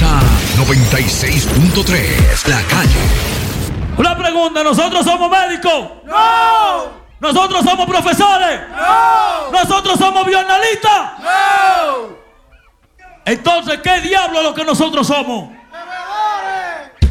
Escucha 96.3 La Calle. Una pregunta, ¿nosotros somos médicos? ¡No! ¿Nosotros somos profesores? ¡No! ¿Nosotros somos bioanalistas? ¡No! Entonces, ¿qué diablo es lo que nosotros somos?